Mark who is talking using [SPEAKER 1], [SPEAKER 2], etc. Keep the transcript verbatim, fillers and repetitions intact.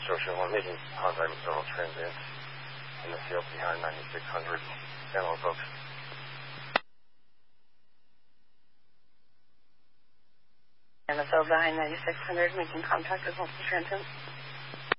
[SPEAKER 1] Social one making contact with several transients in the field behind ninety-six hundred. Hello, folks.
[SPEAKER 2] In the field behind ninety-six hundred, making contact with multiple transients.